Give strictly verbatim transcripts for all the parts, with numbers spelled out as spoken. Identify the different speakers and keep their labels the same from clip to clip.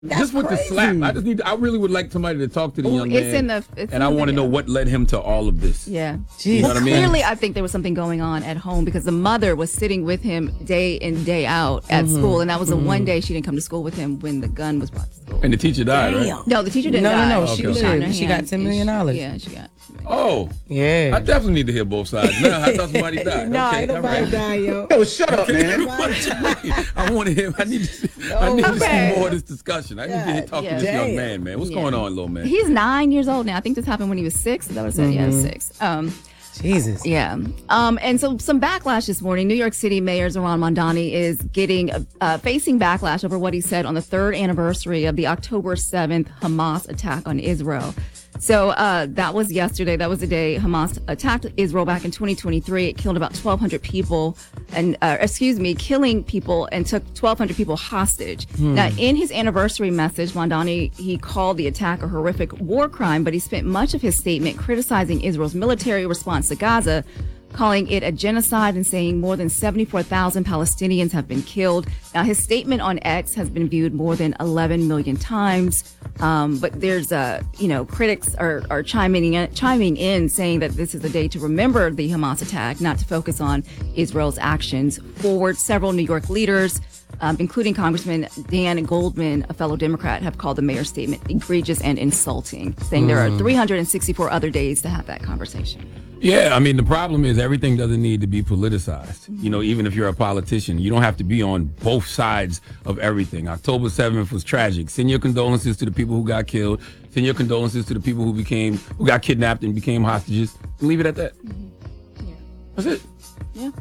Speaker 1: That's
Speaker 2: just with
Speaker 1: crazy.
Speaker 2: the slap. I just need. I really would like somebody to talk to the
Speaker 3: Ooh,
Speaker 2: young
Speaker 3: it's
Speaker 2: man.
Speaker 3: in the- it's
Speaker 2: and
Speaker 3: in
Speaker 2: I
Speaker 3: the
Speaker 2: want to know
Speaker 3: video.
Speaker 2: what led him to all of this.
Speaker 3: Yeah.
Speaker 2: You know what I mean?
Speaker 3: Clearly, I think there was something going on at home because the mother was sitting with him day in, day out at
Speaker 1: Mhm.
Speaker 3: school. And that was the
Speaker 1: Mhm.
Speaker 3: one day she didn't come to school with him when the gun was brought to school.
Speaker 2: And the teacher died, right?
Speaker 3: No, the teacher didn't
Speaker 1: No,
Speaker 3: die.
Speaker 1: no, no. She
Speaker 2: Okay,
Speaker 1: did.
Speaker 2: okay.
Speaker 1: She got ten million dollars.
Speaker 3: Yeah, she got.
Speaker 2: Oh.
Speaker 1: Yeah.
Speaker 2: I definitely need to hear both sides. Now I thought somebody died.
Speaker 1: Nah,
Speaker 2: okay,
Speaker 1: ain't
Speaker 2: all
Speaker 1: nobody
Speaker 2: right.
Speaker 1: die, yo.
Speaker 4: Yo, shut up, man.
Speaker 2: I want to hear. I need to. I need to
Speaker 3: Okay.
Speaker 2: see more of this discussion. I need to hear, talk
Speaker 3: Yeah.
Speaker 2: to this young
Speaker 3: Damn.
Speaker 2: man, man. What's
Speaker 3: Yeah.
Speaker 2: going on, little man?
Speaker 3: He's nine years old now. I think this happened when he was six. Is that what it said? Yeah,
Speaker 1: Mhm.
Speaker 3: six. Um,
Speaker 1: Jesus.
Speaker 3: Yeah. Um, and so some backlash this morning. New York City Mayor Zohran Mamdani is getting uh, facing backlash over what he said on the third anniversary of the October seventh Hamas attack on Israel. So uh, that was yesterday. That was the day Hamas attacked Israel back in twenty twenty-three. It killed about twelve hundred people and, uh, excuse me, killing people and took twelve hundred people hostage.
Speaker 5: Hmm.
Speaker 3: Now, in his anniversary message, Mamdani, he called the attack a horrific war crime, but he spent much of his statement criticizing Israel's military response to Gaza, calling it a genocide and saying more than seventy-four thousand Palestinians have been killed. Now, his statement on X has been viewed more than eleven million times. Um, but there's, uh, you know, critics are, are chiming in, chiming in saying that this is a day to remember the Hamas attack, not to focus on Israel's actions. Forward, several New York leaders, um, including Congressman Dan Goldman, a fellow Democrat, have called the mayor's statement egregious and insulting, saying there are
Speaker 2: Mm.
Speaker 3: three hundred sixty-four other days to have that conversation.
Speaker 2: Yeah, I mean, the problem is everything doesn't need to be politicized. You know, even if you're a politician, you don't have to be on both sides of everything. October seventh was tragic. Send your condolences to the people who got killed. Send your condolences to the people who became, who got kidnapped and became hostages. And leave it at that. That's it.
Speaker 3: Yeah.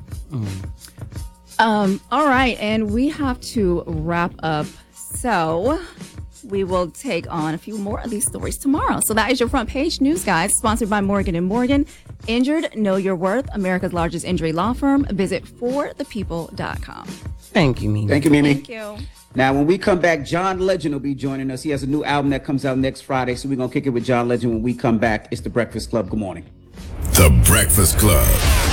Speaker 3: Um, all right, and we have to wrap up. So we will take on a few more of these stories tomorrow. So that is your front page news, guys, sponsored by Morgan and Morgan. Injured, know your worth, America's largest injury law firm. Visit for the people dot com.
Speaker 1: Thank you, Mimi.
Speaker 4: Thank you, Mimi.
Speaker 3: Thank you.
Speaker 4: Now, when we come back, John Legend will be joining us. He has a new album that comes out next Friday, so we're going to kick it with John Legend when we come back. It's The Breakfast Club. Good morning.
Speaker 6: The Breakfast Club.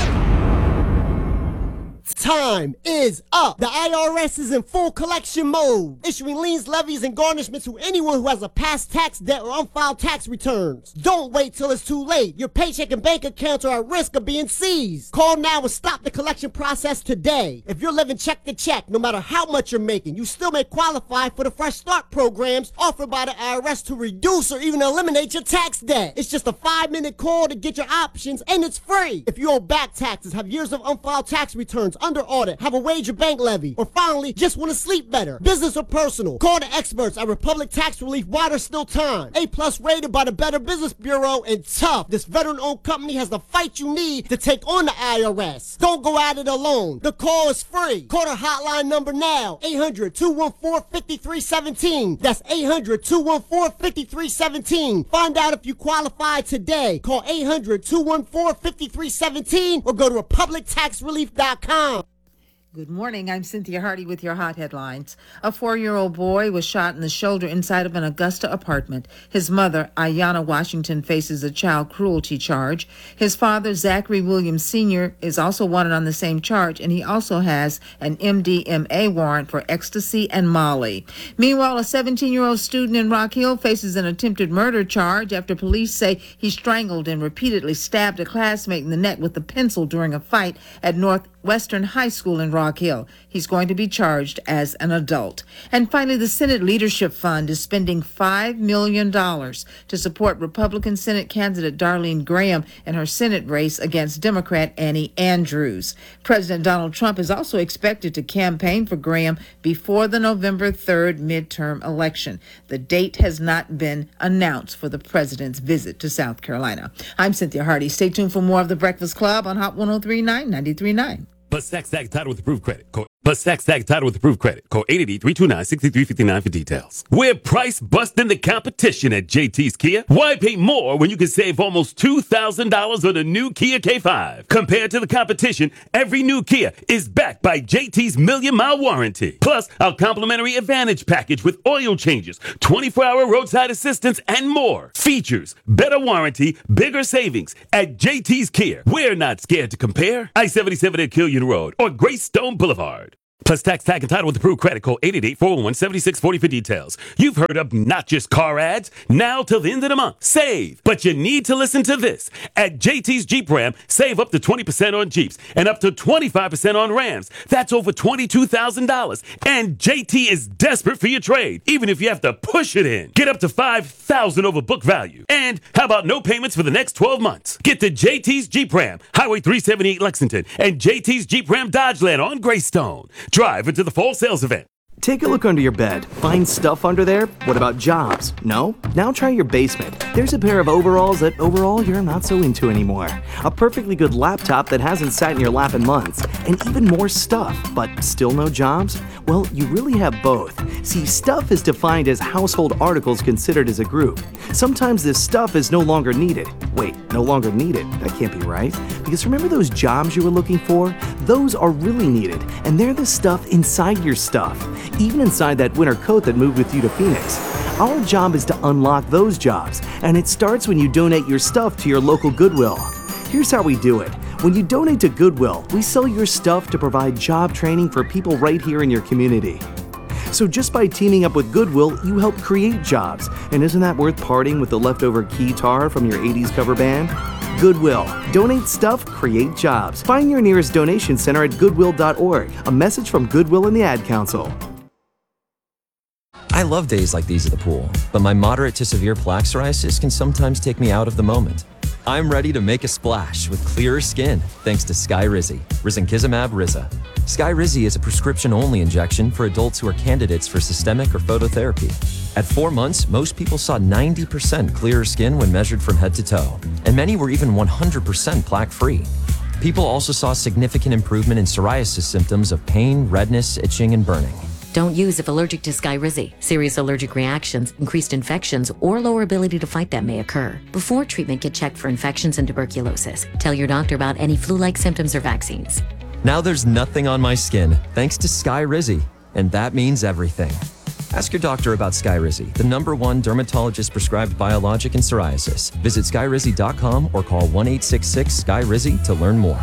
Speaker 7: Time is up. The I R S is in full collection mode, issuing liens, levies, and garnishments to anyone who has a past tax debt or unfiled tax returns. Don't wait till it's too late. Your paycheck and bank accounts are at risk of being seized. Call now and stop the collection process today. If you're living check to check, no matter how much you're making, you still may qualify for the Fresh Start programs offered by the I R S to reduce or even eliminate your tax debt. It's just a five-minute call to get your options, and it's free. If you owe back taxes, have years of unfiled tax returns, under audit, have a wage or bank levy, or finally just want to sleep better, business or personal, call the experts at Republic Tax Relief while there's still time. A plus rated by the Better Business Bureau, and tough. This veteran-owned company has the fight you need to take on the I R S. Don't go at it alone. The call is free. Call the hotline number now, eight hundred, two one four, five three one seven. That's eight hundred, two one four, five three one seven. Find out if you qualify today. Call eight hundred, two one four, five three one seven or go to republic tax relief dot com.
Speaker 5: Good morning. I'm Cynthia Hardy with your hot headlines. A four-year-old boy was shot in the shoulder inside of an Augusta apartment. His mother, Ayanna Washington, faces a child cruelty charge. His father, Zachary Williams Senior, is also wanted on the same charge, and he also has an M D M A warrant for ecstasy and Molly. Meanwhile, a seventeen-year-old student in Rock Hill faces an attempted murder charge after police say he strangled and repeatedly stabbed a classmate in the neck with a pencil during a fight at Northwestern High School in Rock Hill. He's going to be charged as an adult. And finally, the Senate Leadership Fund is spending five million dollars to support Republican Senate candidate Darlene Graham in her Senate race against Democrat Annie Andrews. President Donald Trump is also expected to campaign for Graham before the November third midterm election. The date has not been announced for the president's visit to South Carolina. I'm Cynthia Hardy. Stay tuned for more of The Breakfast Club on Hot one oh three point nine, ninety-three point nine.
Speaker 8: But Sack Sack title with approved credit. Call, but Sack Sack title with approved credit. Call eight eight eight, three two nine, six three five nine for details. We're price busting the competition at J T's Kia. Why pay more when you can save almost two thousand dollars on a new Kia K five? Compared to the competition, every new Kia is backed by J T's Million Mile Warranty. Plus, our complimentary Advantage package with oil changes, twenty-four hour roadside assistance, and more. Features, better warranty, bigger savings at J T's Kia. We're not scared to compare. I seventy-seven at Killian Road or Greystone Boulevard. Plus tax, tag, and title with approved credit. Call eight eight eight, four one one, seven six four zero for details. You've heard of not just car ads. Now till the end of the month. Save. But you need to listen to this. At J T's Jeep Ram, save up to twenty percent on Jeeps and up to twenty-five percent on Rams. That's over twenty-two thousand dollars. And J T is desperate for your trade, even if you have to push it in. Get up to five thousand dollars over book value. And how about no payments for the next twelve months? Get to J T's Jeep Ram, Highway three seventy-eight Lexington, and J T's Jeep Ram Dodgeland on Greystone. Drive into the fall sales event.
Speaker 9: Take a look under your bed. Find stuff under there? What about jobs? No? Now try your basement. There's a pair of overalls that overall you're not so into anymore. A perfectly good laptop that hasn't sat in your lap in months. And even more stuff, but still no jobs? Well, you really have both. See, stuff is defined as household articles considered as a group. Sometimes this stuff is no longer needed. Wait, no longer needed? That can't be right. Because remember those jobs you were looking for? Those are really needed, and they're the stuff inside your stuff. Even inside that winter coat that moved with you to Phoenix. Our job is to unlock those jobs, and it starts when you donate your stuff to your local Goodwill. Here's how we do it. When you donate to Goodwill, we sell your stuff to provide job training for people right here in your community. So just by teaming up with Goodwill, you help create jobs. And isn't that worth parting with the leftover guitar from your eighties cover band? Goodwill. Donate stuff, create jobs. Find your nearest donation center at goodwill dot org. A message from Goodwill and the Ad Council.
Speaker 10: I love days like these at the pool, but my moderate to severe plaque psoriasis can sometimes take me out of the moment. I'm ready to make a splash with clearer skin thanks to Skyrizi, risankizumab Riza. Skyrizi is a prescription-only injection for adults who are candidates for systemic or phototherapy. At four months, most people saw ninety percent clearer skin when measured from head to toe, and many were even one hundred percent plaque-free. People also saw significant improvement in psoriasis symptoms of pain, redness, itching, and burning.
Speaker 11: Don't use if allergic to Skyrizi. Serious allergic reactions, increased infections, or lower ability to fight them may occur. Before treatment, get checked for infections and tuberculosis. Tell your doctor about any flu-like symptoms or vaccines.
Speaker 10: Now there's nothing on my skin thanks to Skyrizi, and that means everything. Ask your doctor about Skyrizi, the number one dermatologist-prescribed biologic in psoriasis. Visit skyrizi dot com or call one eight six six, S K Y R I Z I to learn more.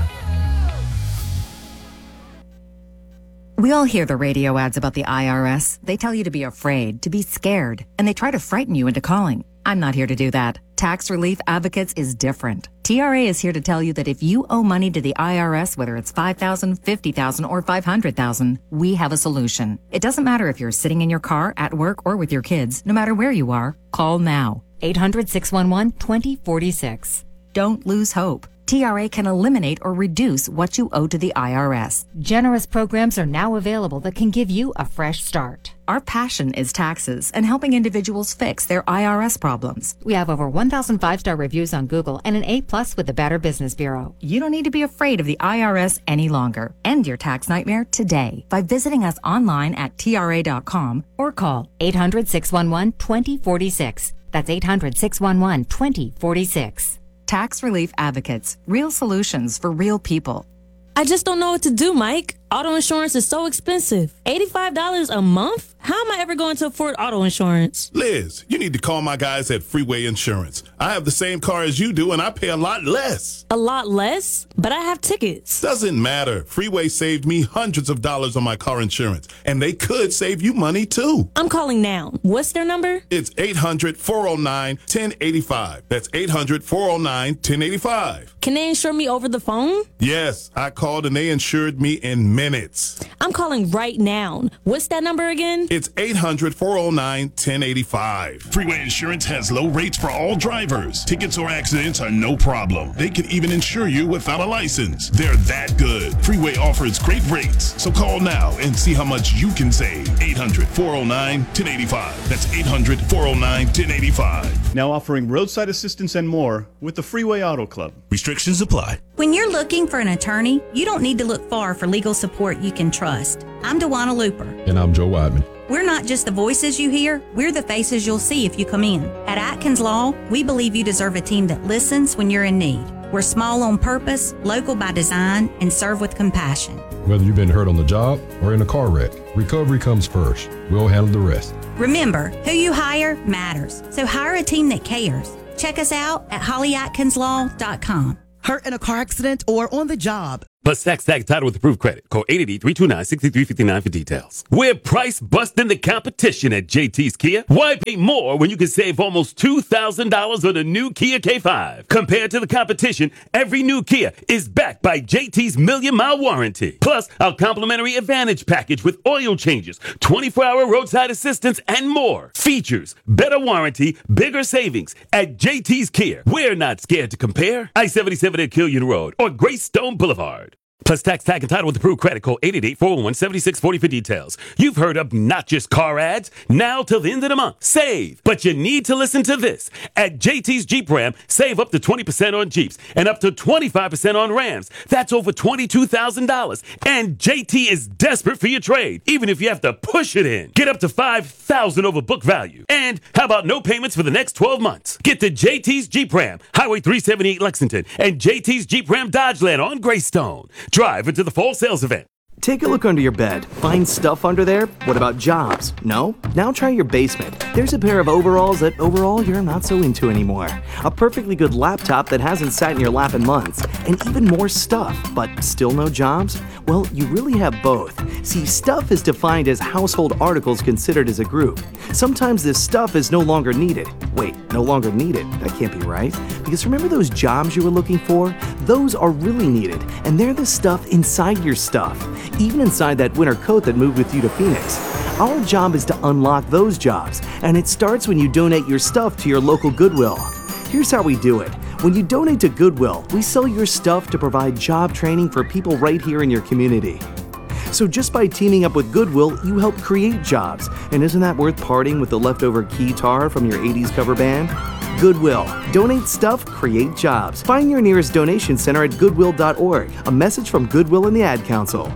Speaker 12: We all hear the radio ads about the I R S. They tell you to be afraid, to be scared, and they try to frighten you into calling. I'm not here to do that. Tax Relief Advocates is different. T R A is here to tell you that if you owe money to the I R S, whether it's five thousand dollars, fifty thousand dollars, or five hundred thousand dollars, we have a solution. It doesn't matter if you're sitting in your car, at work, or with your kids. No matter where you are, call now. eight hundred, six one one, two zero four six. Don't lose hope. T R A can eliminate or reduce what you owe to the I R S.
Speaker 13: Generous programs are now available that can give you a fresh start.
Speaker 12: Our passion is taxes and helping individuals fix their I R S problems.
Speaker 13: We have over one thousand five-star reviews on Google and an A plus with the Better Business Bureau.
Speaker 12: You don't need to be afraid of the I R S any longer. End your tax nightmare today by visiting us online at T R A dot com
Speaker 13: or call eight hundred, six one one, two zero four six. That's eight hundred, six one one, two zero four six.
Speaker 12: Tax Relief Advocates. Real solutions for real people.
Speaker 14: I just don't know what to do, Mike. Auto insurance is so expensive. eighty-five dollars a month? How am I ever going to afford auto insurance?
Speaker 6: Liz, you need to call my guys at Freeway Insurance. I have the same car as you do, and I pay a lot less.
Speaker 14: A lot less? But I have tickets.
Speaker 6: Doesn't matter. Freeway saved me hundreds of dollars on my car insurance, and they could save you money, too.
Speaker 14: I'm calling now. What's their number?
Speaker 6: It's eight hundred, four oh nine, one oh eight five. That's eight hundred, four oh nine, one oh eight five.
Speaker 14: Can they insure me over the phone?
Speaker 6: Yes, I called, and they insured me in minutes.
Speaker 14: I'm calling right now. What's that number again?
Speaker 6: It's eight hundred, four oh nine, one oh eight five.
Speaker 15: Freeway Insurance has low rates for all drivers. Tickets or accidents are no problem. They can even insure you without a license. They're that good. Freeway offers great rates. So call now and see how much you can save. eight hundred, four oh nine, one oh eight five. That's eight hundred, four oh nine, one oh eight five.
Speaker 16: Now offering roadside assistance and more with the Freeway Auto Club.
Speaker 15: Restrictions apply.
Speaker 17: When you're looking for an attorney, you don't need to look far for legal support you can trust. I'm DeWanna Looper.
Speaker 18: And I'm Joe Weidman.
Speaker 17: We're not just the voices you hear, we're the faces you'll see if you come in. At Atkins Law, we believe you deserve a team that listens when you're in need. We're small on purpose, local by design, and serve with compassion.
Speaker 18: Whether you've been hurt on the job or in a car wreck, recovery comes first. We'll handle the rest.
Speaker 17: Remember, who you hire matters, so hire a team that cares. Check us out at holly atkins law dot com.
Speaker 19: Hurt in a car accident or on the job?
Speaker 8: Plus, tax tag title with approved credit. Call eight eight eight, three two nine, six three five nine for details. We're price busting the competition at J T's Kia. Why pay more when you can save almost two thousand dollars on a new Kia K five? Compared to the competition, every new Kia is backed by J T's Million Mile Warranty. Plus, our complimentary Advantage package with oil changes, twenty-four hour roadside assistance, and more. Features, better warranty, bigger savings at J T's Kia. We're not scared to compare. I seventy-seven at Killian Road or Greystone Boulevard. Plus, tax tag and title with approved credit. Call eight eight eight, four one one, seven six four zero for details. You've heard of not just car ads. Now till the end of the month, save. But you need to listen to this. At J T's Jeep Ram, save up to twenty percent on Jeeps and up to twenty-five percent on Rams. That's over twenty-two thousand dollars. And J T is desperate for your trade, even if you have to push it in. Get up to five thousand dollars over book value. And how about no payments for the next twelve months? Get to J T's Jeep Ram, Highway three seventy-eight Lexington, and J T's Jeep Ram Dodgeland on Greystone. Drive into the fall sales event.
Speaker 9: Take a look under your bed. Find stuff under there? What about jobs? No? Now try your basement. There's a pair of overalls that overall you're not so into anymore. A perfectly good laptop that hasn't sat in your lap in months. And even more stuff, but still no jobs? Well, you really have both. See, stuff is defined as household articles considered as a group. Sometimes this stuff is no longer needed. Wait, no longer needed? That can't be right. Because remember those jobs you were looking for? Those are really needed, and they're the stuff inside your stuff. Even inside that winter coat that moved with you to Phoenix. Our job is to unlock those jobs, and it starts when you donate your stuff to your local Goodwill. Here's how we do it. When you donate to Goodwill, we sell your stuff to provide job training for people right here in your community. So just by teaming up with Goodwill, you help create jobs. And isn't that worth parting with the leftover guitar from your eighties cover band? Goodwill. Donate stuff, create jobs. Find your nearest donation center at goodwill dot org. A message from Goodwill and the Ad Council.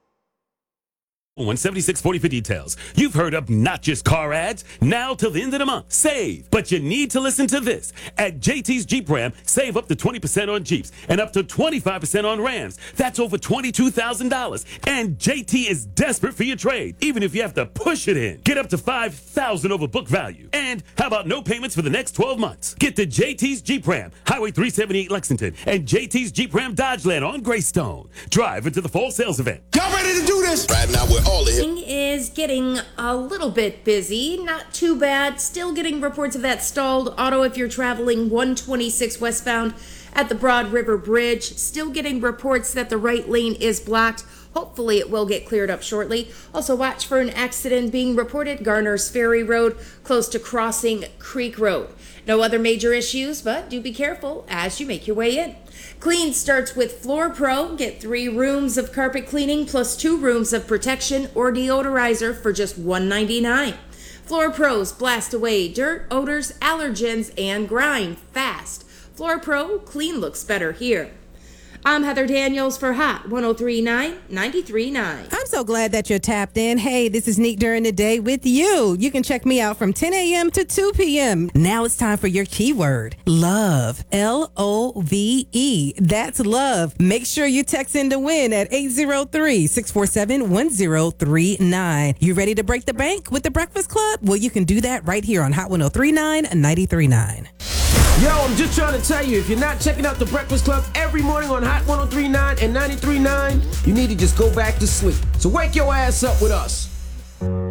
Speaker 8: one seventy-six forty for details. You've heard of not just car ads. Now till the end of the month, save. But you need to listen to this. At J T's Jeep Ram, save up to twenty percent on Jeeps and up to twenty-five percent on Rams. That's over twenty-two thousand dollars. And J T is desperate for your trade, even if you have to push it in. Get up to five thousand dollars over book value. And how about no payments for the next twelve months? Get to J T's Jeep Ram, Highway three seventy-eight Lexington, and J T's Jeep Ram Dodgeland on Greystone. Drive into the fall sales event.
Speaker 19: Y'all ready to do this? Right now we're all in.
Speaker 20: Is getting a little bit busy, not too bad. Still getting reports of that stalled auto if you're traveling one twenty-six westbound at the Broad River Bridge. Still getting reports that the right lane is blocked. Hopefully it will get cleared up shortly. Also watch for an accident being reported Garner's Ferry Road close to Crossing Creek Road. No other major issues, but do be careful as you make your way in. Clean starts with Floor Pro. Get three rooms of carpet cleaning plus two rooms of protection or deodorizer for just one ninety-nine. Floor Pros blast away dirt, odors, allergens, and grime fast. Floor Pro, clean looks better here. I'm Heather Daniels for Hot one oh three point nine, ninety-three point nine.
Speaker 21: I'm so glad that you're tapped in. Hey, this is Neat During the Day with you. You can check me out from ten a.m. to two p.m. Now it's time for your keyword, love. L O V E. That's love. Make sure you text in to win at eight zero three, six four seven, one zero three nine. You ready to break the bank with the Breakfast Club? Well, you can do that right here on Hot one oh three point nine, ninety-three point nine.
Speaker 22: Yo, I'm just trying to tell you, if you're not checking out the Breakfast Club every morning on Hot one oh three point nine and ninety-three point nine, you need to just go back to sleep. So wake your ass up with us.